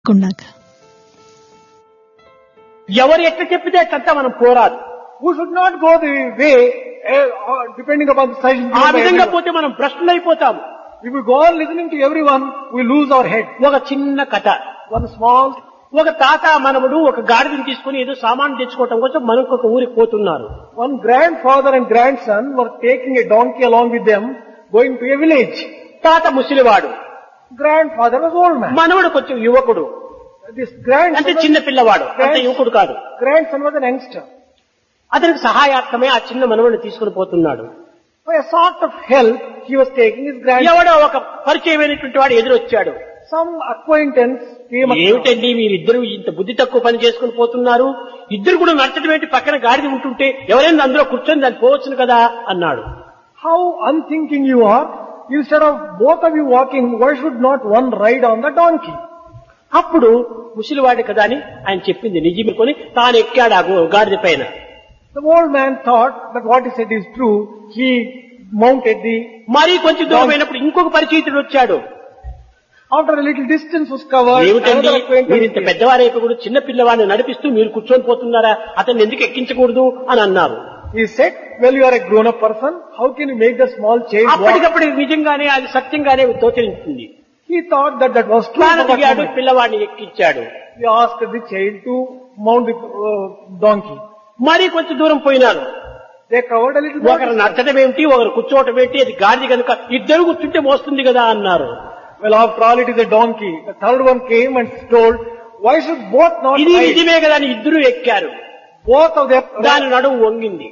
ఎవరు ఎట్లా చెప్పితే అట్లంతా మనం పోరాదు. We should not go the way depending upon the suggestion. ఆ విధంగా పోతే మనం భ్రష్టులు అయిపోతాము. If we go on listening to everyone, we lose our head. ఒక చిన్న కథ. One small. ఒక తాత మనవడు ఒక గాడిదని తీసుకుని ఏదో సామాను తెచ్చుకోవటం కోసం మనకు ఒక ఊరికి పోతున్నారు. One grandfather and grandson were taking a donkey along with them, going to a village. తాత ముసలివాడు, Grandfather was old man. మనవడు కొంచెం యువకుడు, This grandson అంటే చిన్న పిల్లవాడు, అంత యువకుడు కాదు. grandson was an youngster. అతనికి సహాయార్థమే ఆ చిన్న మనవడిని తీసుకుని పోతున్నాడు. For a sort of help, he was taking his grandson. ఎవడో ఒక పరిచయమైనటువంటి వాడు ఎదురొచ్చాడు. Some acquaintance came across. ఏమిటండి మీరిద్దరు ఇంత బుద్ధి తక్కువ పని చేసుకుని పోతున్నారు, ఇద్దరు కూడా నడచడం ఏంటి, పక్కన గాడిద ఉంటుంటే ఎవరైనా అందులో కూర్చొని దాన్ని పోవచ్చును కదా అన్నాడు. How unthinking you are. Instead of both of you walking, why should not one ride on the donkey? అప్పుడు ముసలివాడి కదా అని ఆయన చెప్పింది నిజమనుకొని తాను ఎక్కాడు ఆ గాడిద పైన. The old man thought that what he said is true. He mounted the... మరీ కొంచెం దూరం అయినప్పుడు ఇంకొక పరిచయితుడు వచ్చాడు. After a little distance was covered, ఏమిటండి another acquaintance మీరు ఇంత came. పెద్దవారైపు కూడా చిన్న పిల్లవాడిని నడిపిస్తూ మీరు కూర్చొని పోతున్నారా, అతన్ని ఎందుకు ఎక్కించకూడదు అని అన్నారు. He said, well, you are a grown-up person. How can you make the small child walk? అప్పటికప్పుడు నిజంగానే అది సత్యంగానే తోచరించింది. He thought that that was true. తాను దిగాడు, పిల్లవాడిని ఎక్కించాడు. He asked the child to mount the donkey. మరీ కొంచెం దూరం పోయినారు. They covered a little ఒకరు more. నచ్చడం ఏమిటి, ఒకరు కూర్చోవటం ఏంటి, అది గాడిద కనుక ఇద్దరు కూర్చుంటే మోస్తుంది కదా అన్నారు. Well, after all, it is a donkey. The third one came and told, why should both not ఇది ride? నిజమే కదా అని ఇద్దరు ఎక్కారు. Both of them, దాని నడుము వంగింది,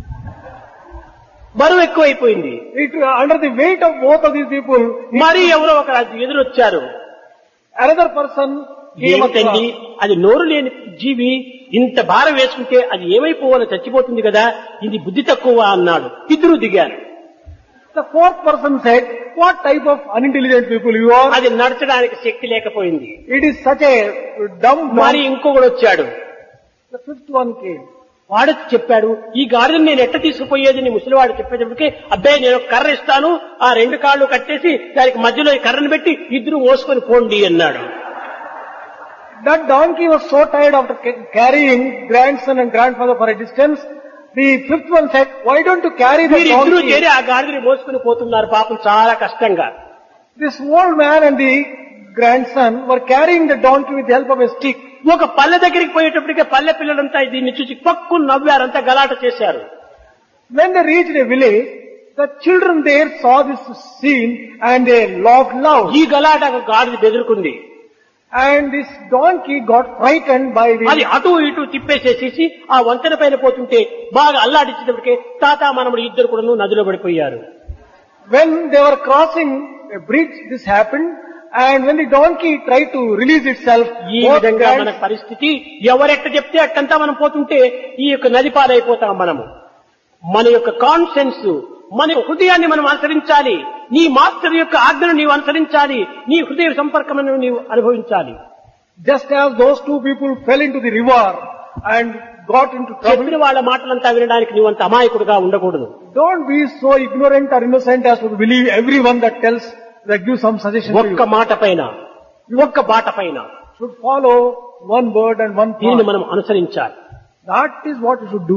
బరువు ఎక్కువైపోయింది. under the weight of both of these people, మరి ఎవరో ఒకరు ఎదురొచ్చారు. another person came ఏమిటండి across. అది నోరు లేని జీవి ఇంత భారం వేసుకుంటే అది ఏమైపోవాలో చచ్చిపోతుంది కదా, ఇది బుద్ధి తక్కువ అన్నాడు. ఇద్దరు దిగారు. The fourth person said, what type of unintelligent people you are? అది నడచడానికి శక్తి లేకపోయింది. It is such a dumb మరి donkey. ఇంకొకడు వచ్చాడు. The fifth one came. వాడు చెప్పాడు, ఈ గాడిదని నేను ఎట్ట తీసుకుపోయేది అని ముసలివాడు చెప్పేటప్పటికి, అబ్బాయి నేను ఒక కర్ర ఇస్తాను, ఆ రెండు కాళ్ళు కట్టేసి దానికి మధ్యలో ఈ కర్రను పెట్టి ఇద్దరు మోసుకొని పోండి అన్నాడు. That donkey was so tired after carrying grandson and grandfather for a distance. The fifth one said, why don't you carry the మీరు ఇద్దరు donkey? చేరి ఆ గాడిదని మోసుకొని పోతున్నారు పాపం చాలా కష్టంగా. This old man and the grandson were carrying the donkey with the help of a stick. ఒక పల్లె దగ్గరికి పోయేటప్పటికే పల్లె పిల్లలంతా దీన్ని చూసి పక్కుని నవ్వారంతా గలాట చేశారు. When they reached a village, the children there saw this scene and they laughed loud. ఈ గలాట గాడిద బెదురుకుంది. And this donkey got frightened by అది the... అటు ఇటు తిప్పేసేసి ఆ వంతెన పైన పోతుంటే బాగా అల్లాడించేటప్పటికే తాత మనముడు ఇద్దరు కూడా నదిలో పడిపోయారు. When they were crossing a bridge, this happened. And when the donkey tried to release itself, ఈ both విధంగా మన hands- పరిస్థితి. ఎవరెట్ట చెప్తే అట్టంతా మనం పోతుంటే ఈ యొక్క నది పాలైపోతాం మనము. మన యొక్క కాన్షియన్స్, మన హృదయాన్ని మనం అనుసరించాలి. నీ మాస్టర్ యొక్క ఆజ్ఞను నీవు అనుసరించాలి. నీ హృదయ సంపర్కమును నీవు అనుభవించాలి. just as those two people fell into the river and got into trouble, చెప్పిన వాళ్ళ మాటలంతా వినడానికి నీవంత అమాయకుడుగా ఉండకూడదు. don't be so ignorant or innocent as to believe everyone that tells, that gives some suggestion to ఒక్క you. మాట పైన, ఒక్క బాట పైన Should follow one word and one దీనిని path. మనం అనుసరించాలి. That is what you should do.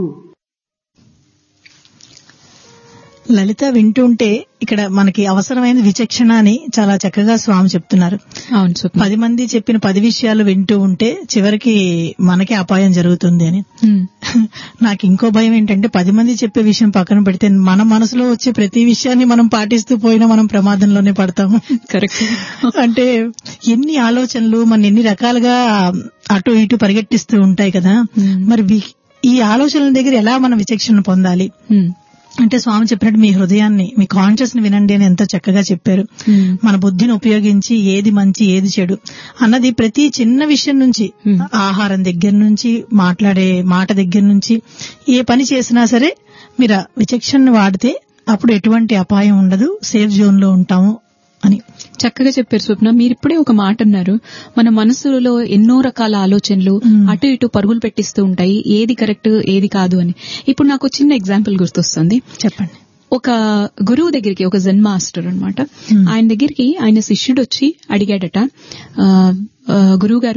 లలిత వింటుంటే ఇక్కడ మనకి అవసరమైన విచక్షణ అని చాలా చక్కగా స్వామి చెప్తున్నారు. అవును స్వప్న. 10 మంది చెప్పిన 10 విషయాలు వింటూ ఉంటే చివరికి మనకే అపాయం జరుగుతుంది అని. నాకు ఇంకో భయం ఏంటంటే 10 మంది చెప్పే విషయం పక్కన పెడితే మన మనసులో వచ్చే ప్రతి విషయాన్ని మనం పాటిస్తూ పోయినా మనం ప్రమాదంలోనే పడతాము. కరెక్ట్. అంటే ఎన్ని ఆలోచనలు మన ఎన్ని రకాలుగా అటు ఇటు పరిగెట్టిస్తూ ఉంటాయి కదా. మరి ఈ ఆలోచనల దగ్గర ఎలా మనం విచక్షణ పొందాలి అంటే స్వామి చెప్పినట్టు మీ హృదయాన్ని, మీ కాన్షియస్ ని వినండి అని ఎంతో చక్కగా చెప్పారు. మన బుద్ధిని ఉపయోగించి ఏది మంచి ఏది చెడు అన్నది ప్రతి చిన్న విషయం నుంచి, ఆహారం దగ్గర నుంచి, మాట్లాడే మాట దగ్గర నుంచి, ఏ పని చేసినా సరే మీరు విచక్షణ వాడితే అప్పుడు ఎటువంటి అపాయం ఉండదు, సేఫ్ జోన్ లో ఉంటాము అని చక్కగా చెప్పారు స్వప్న. మీరిప్పుడే ఒక మాట అన్నారు, మన మనసులో ఎన్నో రకాల ఆలోచనలు అటు ఇటు పరుగులు పెట్టిస్తూ ఉంటాయి, ఏది కరెక్ట్ ఏది కాదు అని. ఇప్పుడు నాకు చిన్న ఎగ్జాంపుల్ గుర్తొస్తుంది. చెప్పండి. ఒక గురువు దగ్గరికి, ఒక జెన్ మాస్టర్ అన్నమాట, ఆయన దగ్గరికి ఆయన శిష్యుడు వచ్చి అడిగాడట, గురువు గారు